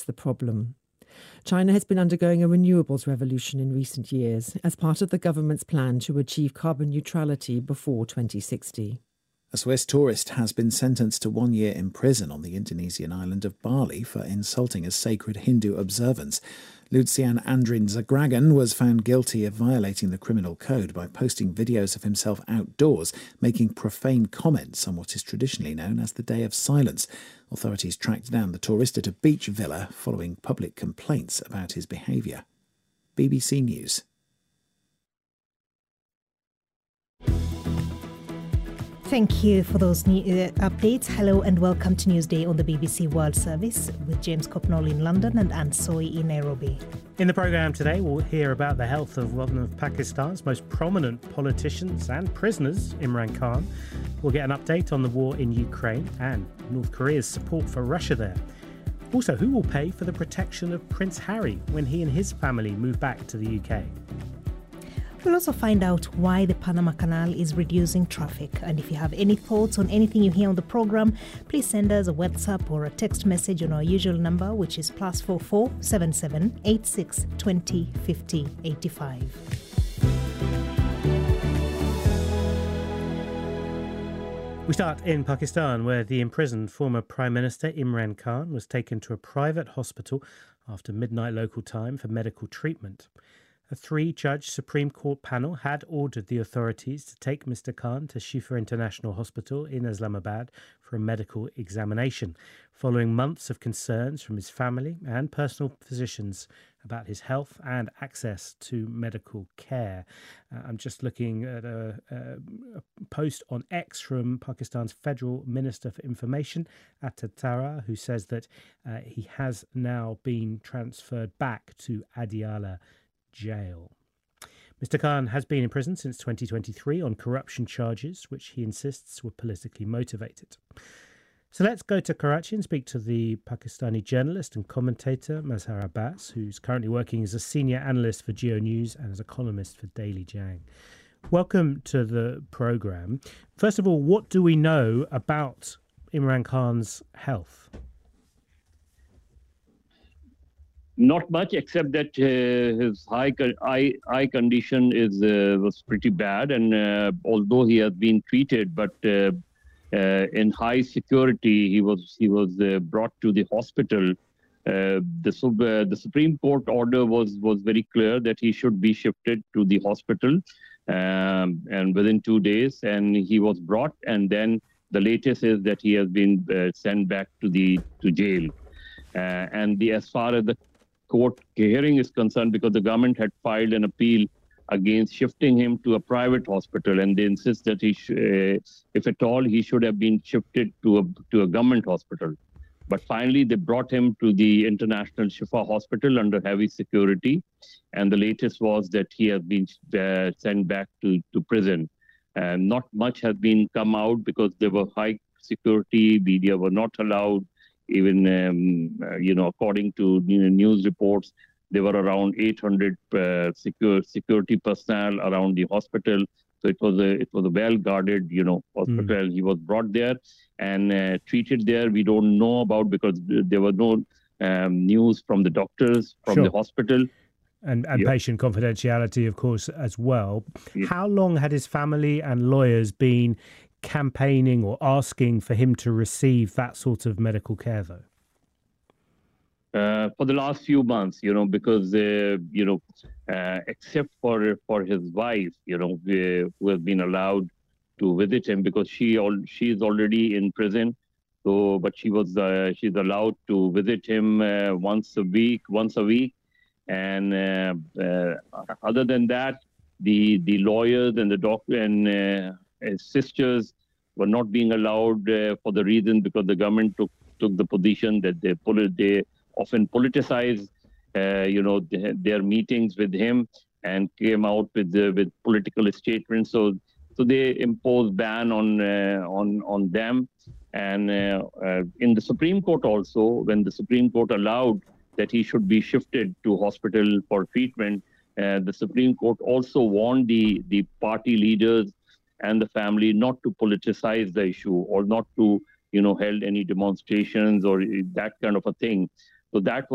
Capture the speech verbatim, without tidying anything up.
the problem. China has been undergoing a renewables revolution in recent years as part of the government's plan to achieve carbon neutrality before twenty sixty. A Swiss tourist has been sentenced to one year in prison on the Indonesian island of Bali for insulting a sacred Hindu observance. Lucian Andrin Zagragan was found guilty of violating the criminal code by posting videos of himself outdoors, making profane comments on what is traditionally known as the Day of Silence. Authorities tracked down the tourist at a beach villa following public complaints about his behaviour. B B C News. Thank you for those new, uh, updates. Hello and welcome to Newsday on the B B C World Service with James Copnall in London and Anne Soy in Nairobi. In the programme today, we'll hear about the health of one of Pakistan's most prominent politicians and prisoners, Imran Khan. We'll get an update on the war in Ukraine and North Korea's support for Russia there. Also, who will pay for the protection of Prince Harry when he and his family move back to the U K? We'll also find out why the Panama Canal is reducing traffic. And if you have any thoughts on anything you hear on the programme, please send us a WhatsApp or a text message on our usual number, which is plus four four seven seven eight six twenty fifty eighty-five. We start in Pakistan, where the imprisoned former Prime Minister Imran Khan was taken to a private hospital after midnight local time for medical treatment. A three-judge Supreme Court panel had ordered the authorities to take Mister Khan to Shifa International Hospital in Islamabad for a medical examination, following months of concerns from his family and personal physicians about his health and access to medical care. Uh, I'm just looking at a, a, a post on X from Pakistan's Federal Minister for Information, Atta Tara, who says that uh, he has now been transferred back to Adiala jail. Mister Khan has been in prison since twenty twenty-three on corruption charges, which he insists were politically motivated. So let's go to Karachi and speak to the Pakistani journalist and commentator Mazhar Abbas, who's currently working as a senior analyst for Geo News and as a columnist for Daily Jang. Welcome to the programme. First of all, what do we know about Imran Khan's health? Not much, except that uh, his high eye, eye condition is uh, was pretty bad, and uh, although he has been treated, but uh, uh, in high security, he was he was uh, brought to the hospital. Uh, the sub, uh, the Supreme Court order was was very clear that he should be shifted to the hospital, um, and within two days, and he was brought, and then the latest is that he has been uh, sent back to the to jail, uh, and the as far as the court hearing is concerned, because the government had filed an appeal against shifting him to a private hospital, and they insist that he, sh- uh, if at all, he should have been shifted to a to a government hospital. But finally, they brought him to the International Shifa Hospital under heavy security, and the latest was that he has been uh, sent back to to prison. And not much has been come out because there were high security, media were not allowed. Even, um, uh, you know, according to you know, news reports, there were around eight hundred uh, secure, security personnel around the hospital. So it was a it was a well guarded, you know, hospital. Mm. He was brought there and uh, treated there. We don't know about because there was no um, news from the doctors from sure. the hospital. And, and yeah. patient confidentiality, of course, as well. Yeah. How long had his family and lawyers been campaigning or asking for him to receive that sort of medical care, though? Uh, for the last few months, you know, because, uh, you know, uh, except for for his wife, you know, uh, who has been allowed to visit him because she all she is already in prison. So, but she was uh, she's allowed to visit him uh, once a week, once a week. And uh, uh, other than that, the the lawyers and the doctor and uh, his sisters were not being allowed uh, for the reason because the government took took the position that they polit- they often politicize, uh, you know, th- their meetings with him and came out with uh, with political statements. So so they imposed ban on uh, on on them. And uh, uh, in the Supreme Court also, when the Supreme Court allowed that he should be shifted to hospital for treatment, uh, the Supreme Court also warned the the party leaders and the family not to politicize the issue or not to, you know, held any demonstrations or that kind of a thing. So that was